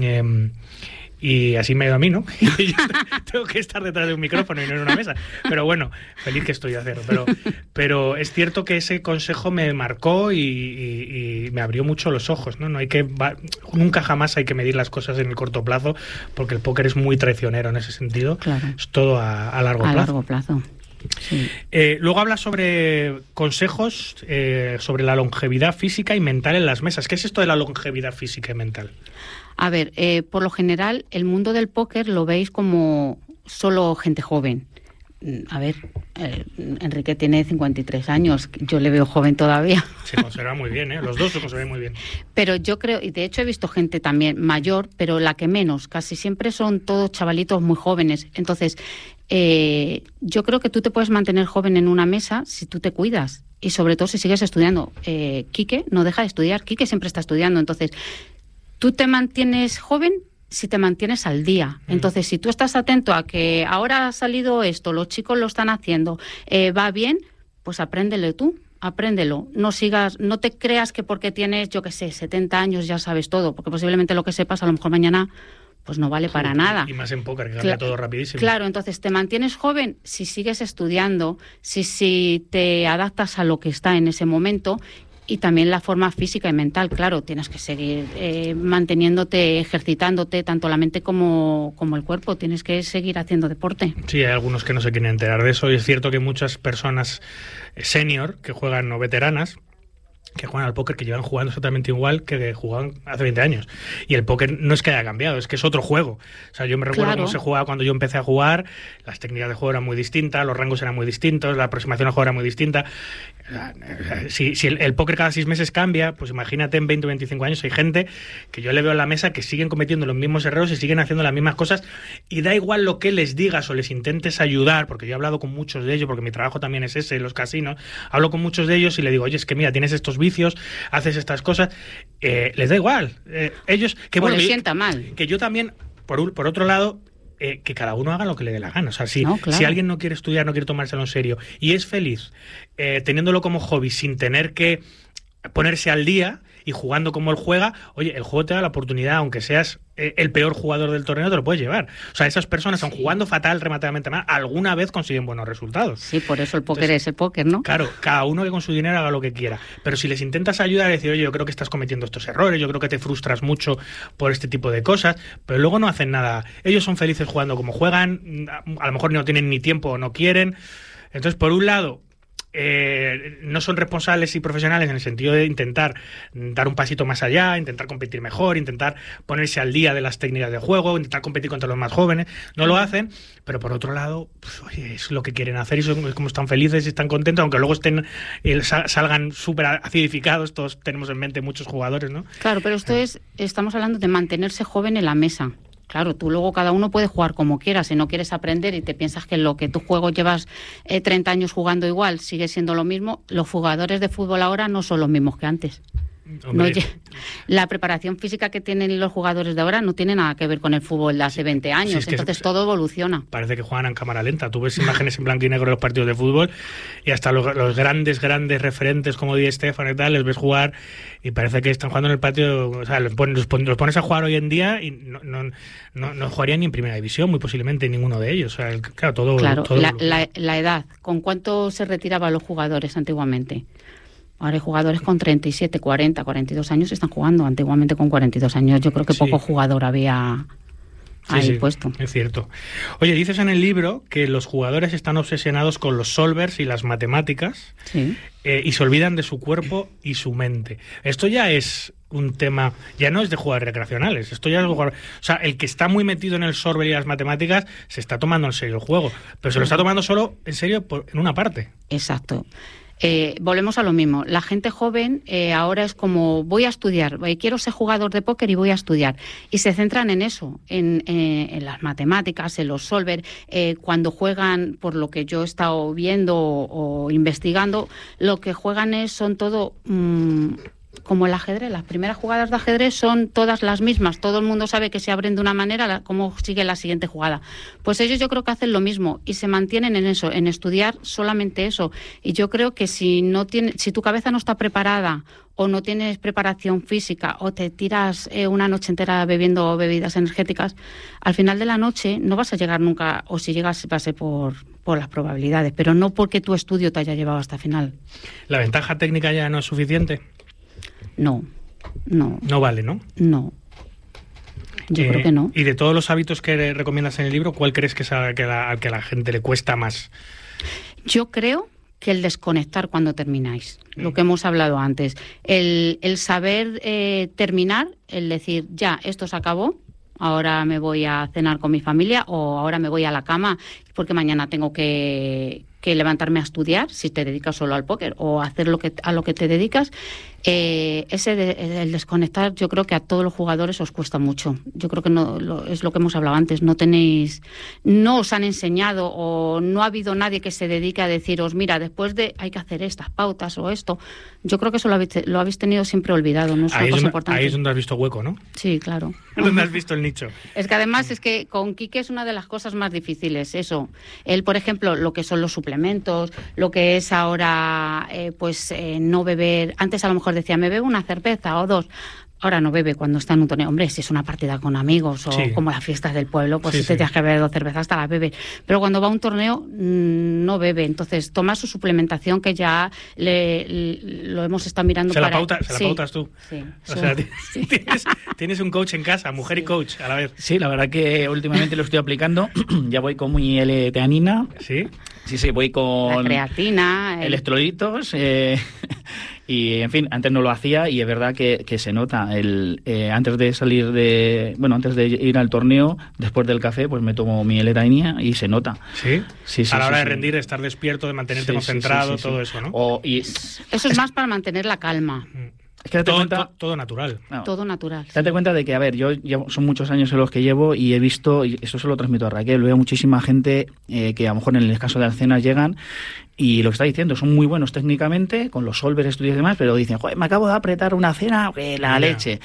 y así me ha ido a mí, ¿no? Y yo tengo que estar detrás de un micrófono y no en una mesa. Pero bueno, feliz que estoy de hacerlo. Pero es cierto que ese consejo me marcó y me abrió mucho los ojos, ¿no? Nunca jamás hay que medir las cosas en el corto plazo, porque el póker es muy traicionero en ese sentido. Claro. Es todo a largo plazo. A largo plazo. Sí. Luego habla sobre consejos sobre la longevidad física y mental en las mesas. ¿Qué es esto de la longevidad física y mental? A ver, por lo general, el mundo del póker lo veis como solo gente joven. A ver, Enrique tiene 53 años, yo le veo joven todavía. Se conserva muy bien, los dos se conservan muy bien. Pero yo creo, y de hecho he visto gente también mayor, pero la que menos, casi siempre son todos chavalitos muy jóvenes. Entonces, yo creo que tú te puedes mantener joven en una mesa si tú te cuidas y sobre todo si sigues estudiando. Quique no deja de estudiar, Quique siempre está estudiando, entonces tú te mantienes joven si te mantienes al día. Entonces, si tú estás atento a que ahora ha salido esto, los chicos lo están haciendo, va bien, pues apréndelo tú, apréndelo. No te creas que porque tienes, 70 años ya sabes todo, porque posiblemente lo que sepas a lo mejor mañana pues no vale para nada. Y más en póker, que cambia todo rapidísimo. Claro, entonces te mantienes joven si sigues estudiando, si te adaptas a lo que está en ese momento. Y también la forma física y mental, claro, tienes que seguir manteniéndote, ejercitándote, tanto la mente como el cuerpo, tienes que seguir haciendo deporte. Sí, hay algunos que no se quieren enterar de eso, y es cierto que muchas personas senior que juegan o veteranas, que juegan al póker, que llevan jugando exactamente igual que jugaban hace 20 años. Y el póker no es que haya cambiado, es que es otro juego. O sea, yo me recuerdo cómo se jugaba cuando yo empecé a jugar, las técnicas de juego eran muy distintas, los rangos eran muy distintos, la aproximación al juego era muy distinta. Si el póker cada 6 meses cambia, pues imagínate en 20 o 25 años hay gente que yo le veo en la mesa que siguen cometiendo los mismos errores y siguen haciendo las mismas cosas, y da igual lo que les digas o les intentes ayudar, porque yo he hablado con muchos de ellos, porque mi trabajo también es ese, en los casinos, hablo con muchos de ellos y le digo, oye, es que mira, tienes estos vicios, haces estas cosas, les da igual. Ellos, que bueno, les sienta mal. Que yo también, por otro lado, que cada uno haga lo que le dé la gana. O sea, si alguien no quiere estudiar, no quiere tomárselo en serio y es feliz teniéndolo como hobby sin tener que ponerse al día y jugando como él juega, oye, el juego te da la oportunidad, aunque seas el peor jugador del torneo, te lo puedes llevar. O sea, esas personas, aun jugando fatal, rematadamente mal, alguna vez consiguen buenos resultados. Sí, por eso el póker es el póker, ¿no? Claro, cada uno que con su dinero haga lo que quiera. Pero si les intentas ayudar y decir, oye, yo creo que estás cometiendo estos errores, yo creo que te frustras mucho por este tipo de cosas, pero luego no hacen nada. Ellos son felices jugando como juegan, a lo mejor no tienen ni tiempo o no quieren. Entonces, por un lado, no son responsables y profesionales en el sentido de intentar dar un pasito más allá, intentar competir mejor, intentar ponerse al día de las técnicas de juego, intentar competir contra los más jóvenes. No lo hacen, pero por otro lado, pues, oye, es lo que quieren hacer y son como están felices y están contentos, aunque luego salgan súper acidificados. Todos tenemos en mente muchos jugadores, ¿no? Claro, pero estamos hablando de mantenerse joven en la mesa. Claro, tú luego cada uno puede jugar como quiera. Si no quieres aprender y te piensas que lo que tu juego llevas 30 años jugando igual sigue siendo lo mismo, los jugadores de fútbol ahora no son los mismos que antes. No, la preparación física que tienen los jugadores de ahora no tiene nada que ver con el fútbol de hace 20 años, sí, es que entonces todo evoluciona. Parece que juegan en cámara lenta. Tú ves imágenes en blanco y negro de los partidos de fútbol y hasta los grandes referentes como Di Stéfano y tal, les ves jugar y parece que están jugando en el patio. O sea, los pones a jugar hoy en día y no jugarían ni en primera división, muy posiblemente ninguno de ellos. O sea, todo la edad. ¿Con cuánto se retiraban los jugadores antiguamente? Ahora hay jugadores con 37, 40, 42 años están jugando. Antiguamente con 42 años yo creo que poco jugador había ahí puesto. Es cierto. Oye, dices en el libro que los jugadores están obsesionados con los solvers y las matemáticas y se olvidan de su cuerpo y su mente. Esto ya es un tema, ya no es de jugadores recreacionales, esto ya es de jugadores, o sea, el que está muy metido en el solver y las matemáticas se está tomando en serio el juego, pero se lo está tomando solo en serio en una parte. Exacto. Volvemos a lo mismo. La gente joven ahora es como voy a estudiar, quiero ser jugador de póker y voy a estudiar. Y se centran en eso, en las matemáticas, en los solver. Cuando juegan, por lo que yo he estado viendo o investigando, lo que juegan son todo... como el ajedrez, las primeras jugadas de ajedrez son todas las mismas, todo el mundo sabe que se abren de una manera, cómo sigue la siguiente jugada. Pues ellos yo creo que hacen lo mismo y se mantienen en eso, en estudiar solamente eso. Y yo creo que si tu cabeza no está preparada o no tienes preparación física o te tiras una noche entera bebiendo bebidas energéticas, al final de la noche no vas a llegar nunca, o si llegas va a ser por las probabilidades, pero no porque tu estudio te haya llevado hasta el final. ¿La ventaja técnica ya no es suficiente? No. No vale, ¿no? No. Yo creo que no. Y de todos los hábitos que recomiendas en el libro, ¿cuál crees que es al que a la gente le cuesta más? Yo creo que el desconectar cuando termináis, lo que hemos hablado antes. El saber terminar, el decir, ya, esto se acabó, ahora me voy a cenar con mi familia o ahora me voy a la cama porque mañana tengo que levantarme a estudiar, si te dedicas solo al póker o a hacer a lo que te dedicas. El desconectar, yo creo que a todos los jugadores os cuesta mucho. Yo creo que es lo que hemos hablado antes, no os han enseñado o no ha habido nadie que se dedique a deciros, mira, después hay que hacer estas pautas o esto. Yo creo que eso lo habéis tenido siempre olvidado, no es una cosa importante. Ahí es donde has visto hueco, ¿no? Sí, claro. ¿Dónde has visto el nicho? Es que además es que con Quique es una de las cosas más difíciles, eso. Él, por ejemplo, lo que son los suplementos, lo que es ahora, no beber. Antes a lo mejor decía, me bebo una cerveza o 2. Ahora no bebe cuando está en un torneo. Hombre, si es una partida con amigos o como las fiestas del pueblo, pues te tienes que beber 2 cervezas, hasta las bebe. Pero cuando va a un torneo, no bebe. Entonces toma su suplementación, que ya lo hemos estado mirando. ¿Se la pautas tú? Sí. O sea, tienes un coach en casa, mujer y coach a la vez. Sí, la verdad que últimamente lo estoy aplicando. Ya voy con mi L-teanina. ¿Sí? Sí, voy con... La creatina. Electrolitos. Y, en fin, antes no lo hacía y es verdad que se nota. Antes de ir al torneo, después del café, pues me tomo mi L-teanina y se nota. ¿Sí? Sí, a la hora de rendir, estar despierto, de mantenerte concentrado, todo eso, ¿no? Eso es más para mantener la calma. Es que todo natural. No. Todo natural. Date cuenta de que, a ver, son muchos años en los que llevo y he visto, y eso se lo transmito a Raquel, veo muchísima gente que a lo mejor en el caso de las cenas llegan y lo que está diciendo, son muy buenos técnicamente, con los solvers, estudios y demás, pero dicen, joder, me acabo de apretar una cena, la leche.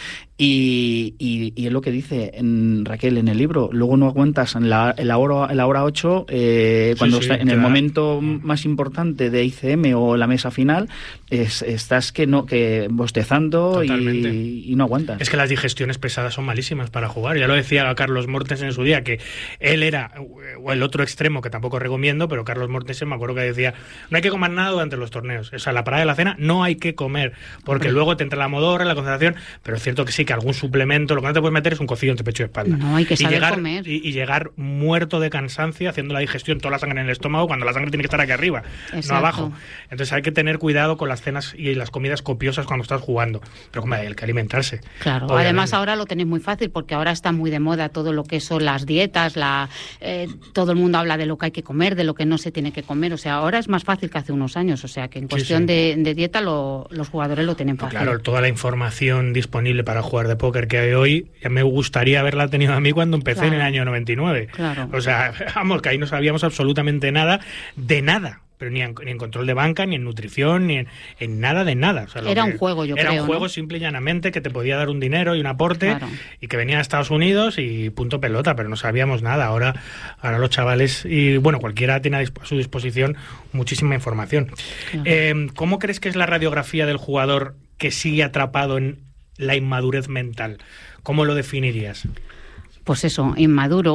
Y es lo que dice Raquel en el libro, luego no aguantas en la hora 8, cuando está en el momento más importante de ICM o la mesa final, estás que bostezando y no aguantas. Es que las digestiones pesadas son malísimas para jugar. Ya lo decía Carlos Mortensen en su día, que él era o el otro extremo, que tampoco recomiendo, pero Carlos Mortensen me acuerdo que decía, no hay que comer nada durante los torneos. O sea, la parada de la cena no hay que comer, porque luego te entra la modorra, la concentración, pero es cierto que sí, que algún suplemento, lo que no te puedes meter es un cocillo entre pecho y espalda. No, hay que saber comer. Y llegar muerto de cansancio, haciendo la digestión, toda la sangre en el estómago, cuando la sangre tiene que estar aquí arriba, no abajo. Entonces hay que tener cuidado con las cenas y las comidas copiosas cuando estás jugando. Pero como hay que alimentarse. Claro, obviamente. Además ahora lo tenéis muy fácil, porque ahora está muy de moda todo lo que son las dietas, todo el mundo habla de lo que hay que comer, de lo que no se tiene que comer. O sea, ahora es más fácil que hace unos años. O sea, que en cuestión de dieta los jugadores lo tienen fácil. Claro, toda la información disponible para jugar de póker que hay hoy, ya me gustaría haberla tenido a mí cuando empecé en el año 99. Claro. O sea, vamos, que ahí no sabíamos absolutamente nada de nada. Pero ni en control de banca, ni en nutrición, ni en nada de nada. O sea, era un juego, yo creo. Era un juego simple y llanamente que te podía dar un dinero y un aporte y que venía a Estados Unidos y punto pelota, pero no sabíamos nada. Ahora los chavales, y bueno, cualquiera tiene a su disposición muchísima información. Claro. ¿Cómo crees que es la radiografía del jugador que sigue atrapado en la inmadurez mental? ¿Cómo lo definirías? Pues eso, inmaduro,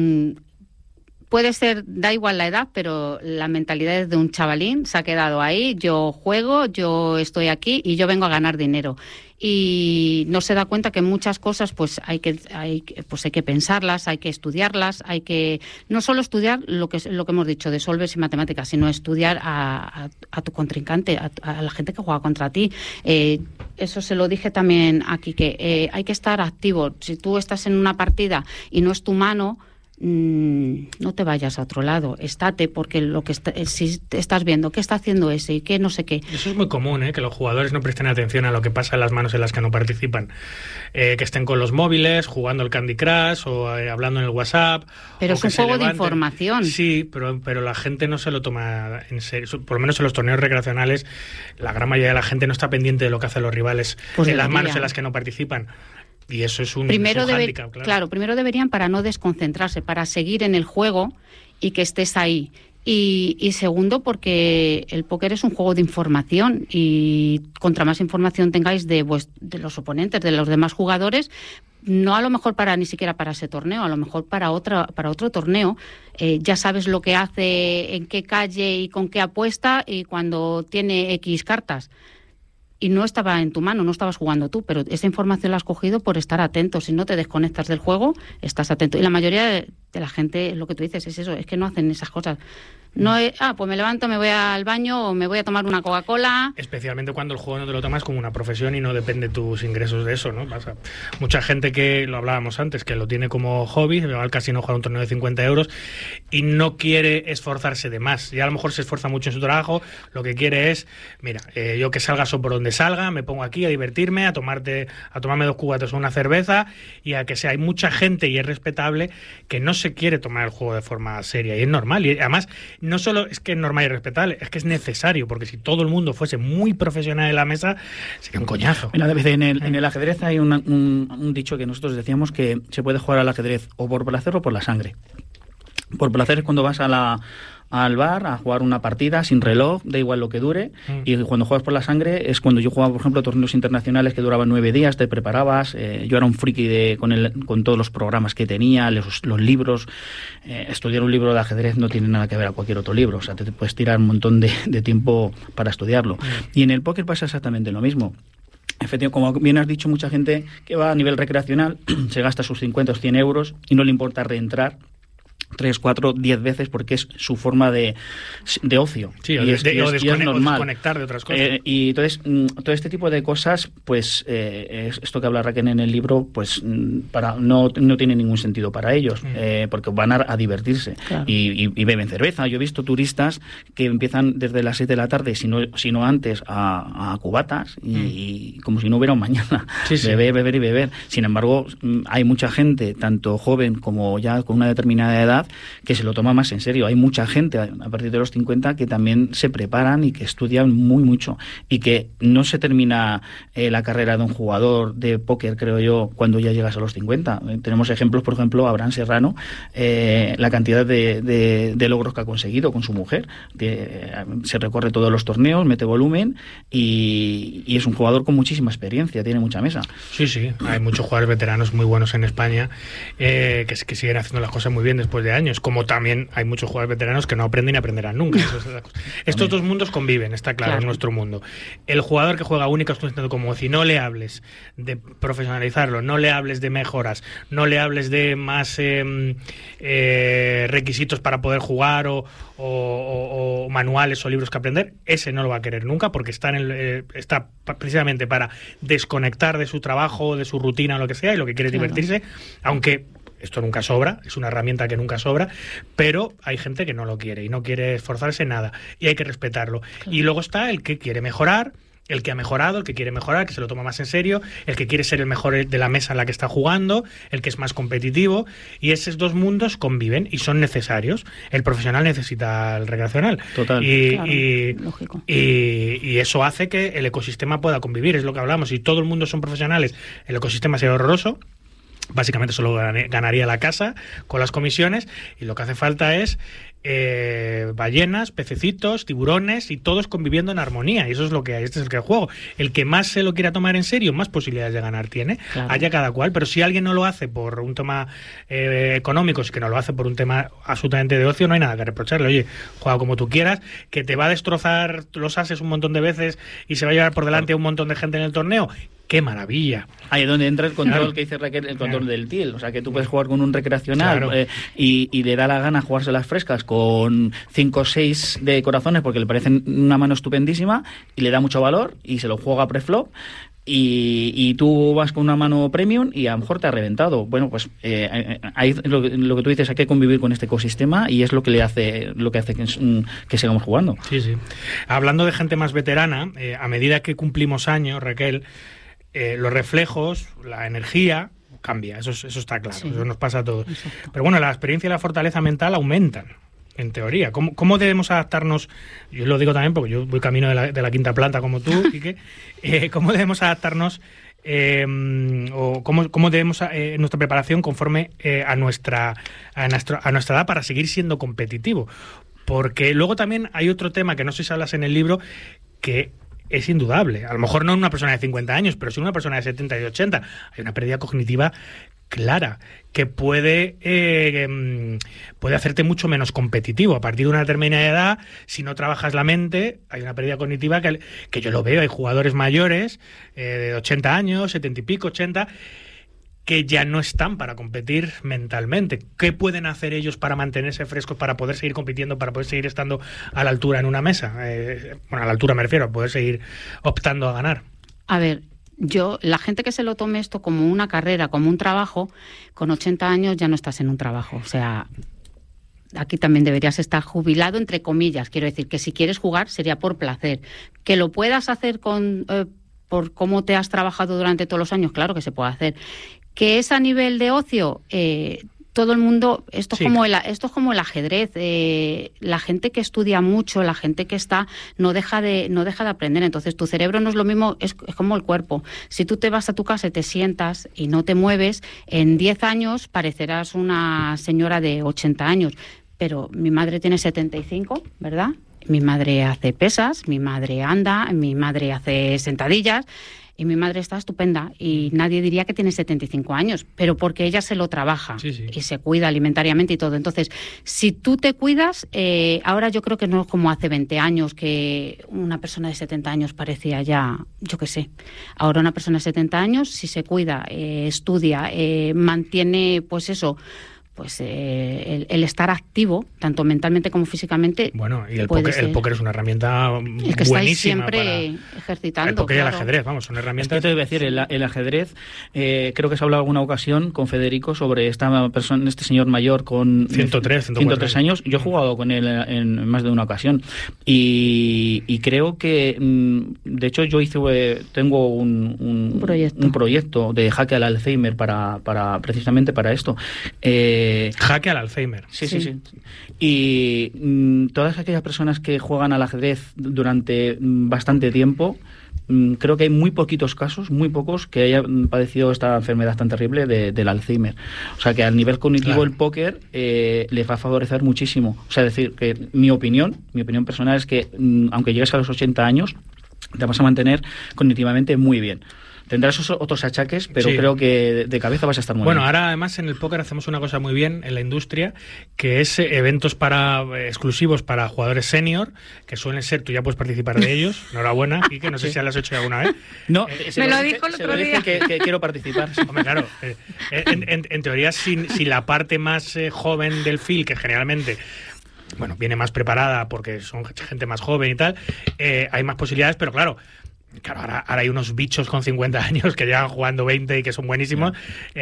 puede ser, da igual la edad, pero la mentalidad es de un chavalín, se ha quedado ahí, yo juego, yo estoy aquí y yo vengo a ganar dinero. Y no se da cuenta que muchas cosas pues hay que pensarlas, hay que estudiarlas, hay que no solo estudiar lo que hemos dicho de solvers y matemáticas, sino estudiar a tu contrincante, a la gente que juega contra ti. Eso se lo dije también aquí, que hay que estar activo. Si tú estás en una partida y no es tu mano, no te vayas a otro lado, estate, porque si estás viendo qué está haciendo ese y qué no sé qué. Eso es muy común, que los jugadores no presten atención a lo que pasa en las manos en las que no participan, que estén con los móviles jugando el Candy Crush o hablando en el WhatsApp. Pero es un juego de información. Sí, pero la gente no se lo toma en serio. Por lo menos en los torneos recreacionales la gran mayoría de la gente no está pendiente de lo que hacen los rivales en las manos en las que no participan. Y eso es un hándicap, claro. Primero deberían, para no desconcentrarse, para seguir en el juego y que estés ahí. Y segundo, porque el póker es un juego de información y contra más información tengáis de los oponentes, de los demás jugadores, no a lo mejor ni siquiera para ese torneo, a lo mejor para otro torneo, ya sabes lo que hace, en qué calle y con qué apuesta y cuando tiene X cartas. Y no estaba en tu mano, no estabas jugando tú, pero esa información la has cogido por estar atento. Si no te desconectas del juego, estás atento. Y la mayoría de la gente, lo que tú dices, es eso, es que no hacen esas cosas. No es, pues me levanto, me voy al baño o me voy a tomar una Coca-Cola. Especialmente cuando el juego no te lo tomas como una profesión y no depende tus ingresos de eso, ¿no? Pasa mucha gente que, lo hablábamos antes, que lo tiene como hobby, le va al casino a jugar un torneo de 50 euros y no quiere esforzarse de más. Ya a lo mejor se esfuerza mucho en su trabajo, lo que quiere es, mira, yo que salga eso por donde salga, me pongo aquí a divertirme, a tomarme 2 cubatas o una cerveza y a que sea. Hay mucha gente, y es respetable, que no se quiere tomar el juego de forma seria y es normal. Y además, no solo es que es normal y respetable, es que es necesario, porque si todo el mundo fuese muy profesional en la mesa, sería un coñazo. En el ajedrez hay un dicho que nosotros decíamos, que se puede jugar al ajedrez o por placer o por la sangre. Por placer es cuando vas al bar a jugar una partida sin reloj, da igual lo que dure, y cuando juegas por la sangre es cuando yo jugaba, por ejemplo, torneos internacionales que duraban 9 días, te preparabas, yo era un friki con todos los programas que tenía, los libros, estudiar un libro de ajedrez no tiene nada que ver a cualquier otro libro, o sea, te puedes tirar un montón de tiempo para estudiarlo. Y en el póker pasa exactamente lo mismo. Efectivamente, como bien has dicho, mucha gente que va a nivel recreacional se gasta sus 50 o 100 euros y no le importa reentrar 3, 4, 10 veces porque es su forma de ocio. Sí, o es normal. Desconectar de otras cosas. Y entonces, todo este tipo de cosas, pues esto que habla Raquel en el libro, pues no tiene ningún sentido para ellos, porque van a divertirse. Claro. Y beben cerveza. Yo he visto turistas que empiezan desde las 6 de la tarde, si no antes, a cubatas y como si no hubiera un mañana. Sí. Beber y beber. Sin embargo, hay mucha gente, tanto joven como ya con una determinada edad, que se lo toma más en serio. Hay mucha gente a partir de los 50 que también se preparan y que estudian muy mucho y que no se termina la carrera de un jugador de póker, creo yo, cuando ya llegas a los 50. Tenemos ejemplos, por ejemplo, Abraham Serrano, la cantidad de logros que ha conseguido con su mujer. Se recorre todos los torneos, mete volumen y es un jugador con muchísima experiencia, tiene mucha mesa. Sí, hay muchos jugadores veteranos muy buenos en España que siguen haciendo las cosas muy bien después de años, como también hay muchos jugadores veteranos que no aprenden y aprenderán nunca. Estos dos mundos conviven, está claro, en nuestro mundo. El jugador que juega única exclusivamente como si no le hables de profesionalizarlo, no le hables de mejoras, no le hables de más requisitos para poder jugar o manuales o libros que aprender, ese no lo va a querer nunca porque está precisamente para desconectar de su trabajo, de su rutina o lo que sea, y lo que quiere es divertirse, aunque esto nunca sobra, es una herramienta que nunca sobra, pero hay gente que no lo quiere y no quiere esforzarse en nada y hay que respetarlo. Claro. Y luego está el que quiere mejorar, el que ha mejorado, el que quiere mejorar, que se lo toma más en serio, el que quiere ser el mejor de la mesa en la que está jugando, el que es más competitivo, y esos dos mundos conviven y son necesarios. El profesional necesita el recreacional. Total. Lógico. Y eso hace que el ecosistema pueda convivir, es lo que hablamos. Si todo el mundo son profesionales, el ecosistema sería horroroso. Básicamente solo ganaría la casa con las comisiones, y lo que hace falta es ballenas, pececitos, tiburones y todos conviviendo en armonía, y eso es lo que hay. Este es el que juego. El que más se lo quiera tomar en serio, más posibilidades de ganar tiene. Claro. Haya cada cual, pero si alguien no lo hace por un tema económico, si que no lo hace por un tema absolutamente de ocio, no hay nada que reprocharle. Oye, juega como tú quieras, que te va a destrozar los ases un montón de veces y se va a llevar por delante a un montón de gente en el torneo. ¡Qué maravilla! Ahí es donde entra el control que dice Raquel, el control del TIL. O sea, que tú puedes jugar con un recreacional y le da la gana jugarse las frescas con 5 o 6 de corazones porque le parecen una mano estupendísima y le da mucho valor y se lo juega preflop. Y tú vas con una mano premium y a lo mejor te ha reventado. Bueno, pues ahí lo que tú dices, hay que convivir con este ecosistema y es lo que hace que sigamos jugando. Sí. Hablando de gente más veterana, a medida que cumplimos años, Raquel, los reflejos, la energía cambia, eso está claro, eso nos pasa a todos. Exacto. Pero bueno, la experiencia y la fortaleza mental aumentan. En teoría, ¿cómo debemos adaptarnos? Yo lo digo también porque yo voy camino de la quinta planta como tú, Quique. ¿Cómo debemos adaptarnos o cómo debemos nuestra preparación conforme a nuestra edad para seguir siendo competitivo? Porque luego también hay otro tema que no sé si hablas en el libro, que es indudable. A lo mejor no en una persona de 50 años, pero sí en una persona de 70 y de 80. Hay una pérdida cognitiva clara que puede hacerte mucho menos competitivo. A partir de una determinada edad, si no trabajas la mente, hay una pérdida cognitiva que yo lo veo. Hay jugadores mayores de 80 años, 70 y pico, 80, que ya no están para competir mentalmente. ¿Qué pueden hacer ellos para mantenerse frescos, para poder seguir compitiendo, para poder seguir estando a la altura en una mesa? Bueno, a la altura me refiero, a poder seguir optando a ganar. A ver, la gente que se lo tome esto como una carrera, como un trabajo, con 80 años ya no estás en un trabajo. O sea, aquí también deberías estar jubilado, entre comillas. Quiero decir que si quieres jugar sería por placer. Que lo puedas hacer por cómo te has trabajado durante todos los años, claro que se puede hacer. Que es a nivel de ocio, todo el mundo, esto es como el ajedrez, la gente que estudia mucho, la gente que no deja de aprender. Entonces tu cerebro no es lo mismo, es como el cuerpo. Si tú te vas a tu casa y te sientas y no te mueves, en 10 años parecerás una señora de 80 años. Pero mi madre tiene 75, ¿verdad? Mi madre hace pesas, mi madre anda, mi madre hace sentadillas. Y mi madre está estupenda y nadie diría que tiene 75 años, pero porque ella se lo trabaja y se cuida alimentariamente y todo. Entonces, si tú te cuidas, ahora yo creo que no es como hace 20 años que una persona de 70 años parecía ya, yo qué sé. Ahora una persona de 70 años, si se cuida, estudia, mantiene, pues eso, pues el estar activo, tanto mentalmente como físicamente. Bueno, y el póker es una herramienta es que buenísima siempre ejercitando. El póker y el ajedrez, vamos, son herramientas. Es que te voy a decir, el ajedrez, creo que se ha hablado alguna ocasión con Federico sobre este señor mayor con 103 años. Yo he jugado con él en más de una ocasión y creo que, de hecho, yo tengo un proyecto de jaque al Alzheimer precisamente para esto. Jaque al Alzheimer. Sí. Y todas aquellas personas que juegan al ajedrez durante bastante tiempo, creo que hay muy poquitos casos, muy pocos, que hayan padecido esta enfermedad tan terrible del Alzheimer. O sea que al nivel cognitivo el póker le va a favorecer muchísimo. O sea, decir que mi opinión personal es que aunque llegues a los 80 años, te vas a mantener cognitivamente muy bien. Tendrás esos otros achaques, pero creo que de cabeza vas a estar muy bien. Bueno, ahora además en el póker hacemos una cosa muy bien en la industria, que es eventos exclusivos para jugadores senior, que suelen ser, tú ya puedes participar de ellos. Enhorabuena, Quique, no sé si lo has hecho alguna vez. No, me lo dijo el otro día. Que quiero participar. Hombre, claro, en teoría, si la parte más joven del field, que generalmente viene más preparada porque son gente más joven y tal, hay más posibilidades, pero claro, ahora hay unos bichos con 50 años que llevan jugando 20 y que son buenísimos.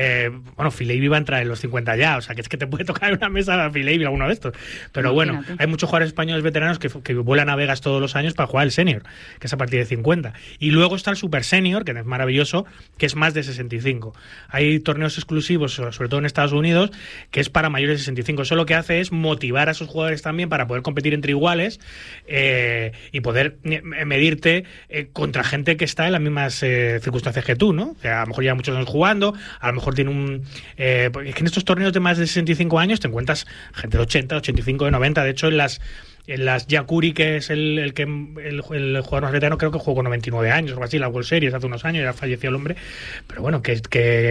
Phil Ivey va a entrar en los 50 ya, o sea, que es que te puede tocar una mesa a Phil Ivey alguno de estos. Pero bueno, hay muchos jugadores españoles veteranos que vuelan a Vegas todos los años para jugar el senior, que es a partir de 50. Y luego está el super senior, que es maravilloso, que es más de 65. Hay torneos exclusivos, sobre todo en Estados Unidos, que es para mayores de 65. Eso lo que hace es motivar a esos jugadores también para poder competir entre iguales y poder medirte contra gente que está en las mismas circunstancias que tú, ¿no? O sea, a lo mejor lleva muchos años jugando, a lo mejor tiene es que en estos torneos de más de 65 años te encuentras gente de 80, 85, de 90. De hecho, en las Yakuri, que es el jugador más veterano, creo que jugó con 99 años o algo así, la World Series hace unos años, ya falleció el hombre, pero bueno, que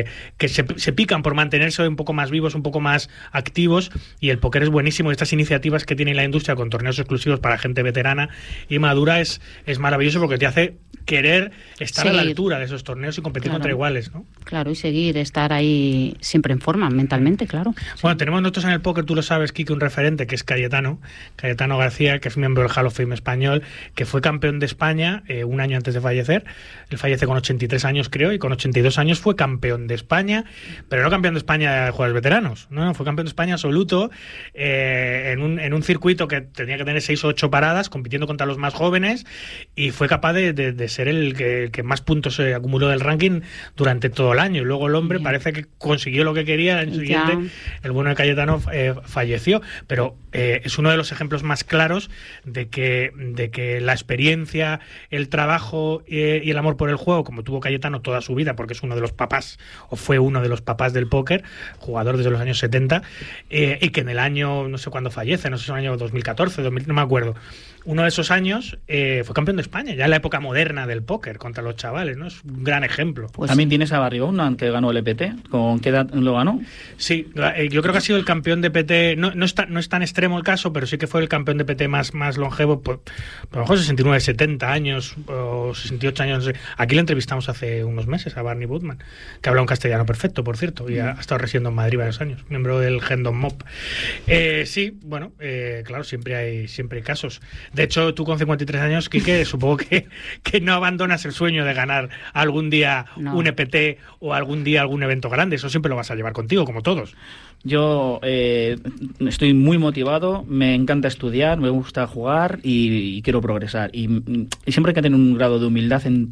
se pican por mantenerse un poco más vivos, un poco más activos, y el póker es buenísimo. Estas iniciativas que tiene la industria con torneos exclusivos para gente veterana y madura es maravilloso, porque te hace querer estar a la altura de esos torneos y competir contra iguales, ¿no? Claro, y estar ahí siempre en forma, mentalmente, claro. Bueno, tenemos nosotros en el póker, tú lo sabes, Quique, un referente que es Cayetano García, que es miembro del Hall of Fame español, que fue campeón de España un año antes de fallecer. Él fallece con 83 años, creo, y con 82 años fue campeón de España, pero no campeón de España de jugadores veteranos, no, fue campeón de España absoluto en un circuito que tenía que tener 6 o 8 paradas, compitiendo contra los más jóvenes, y fue capaz de ser el que más puntos acumuló del ranking durante todo el año. Y luego el hombre parece que consiguió lo que quería. El siguiente, el bueno de Cayetano, falleció, pero es uno de los ejemplos más claros de que la experiencia, el trabajo y el amor por el juego, como tuvo Cayetano toda su vida, porque es uno de los papás, o fue uno de los papás del póker, jugador desde los años 70, y que en el año, no sé cuándo fallece, no sé si es el año 2014, no me acuerdo, uno de esos años fue campeón de España, ya en la época moderna del póker, contra los chavales, ¿no? Es un gran ejemplo. Pues también tienes a Barry Oldman, que ganó el EPT. ¿Con qué edad lo ganó? Sí, yo creo que ha sido el campeón de EPT, no es tan estrella extremo el caso, pero sí que fue el campeón de PT más longevo, pues, a lo mejor 69, 70 años o 68 años, no sé. Aquí le entrevistamos hace unos meses a Barney Budman, que habla un castellano perfecto, por cierto, y ha estado residiendo en Madrid varios años, miembro del Gendon Mob. Sí, bueno, claro, siempre hay casos. De hecho, tú con 53 años, Quique, supongo que no abandonas el sueño de ganar algún día un EPT o algún día algún evento grande. Eso siempre lo vas a llevar contigo, como todos. Yo estoy muy motivado, me encanta estudiar, me gusta jugar y quiero progresar. Y siempre hay que tener un grado de humildad en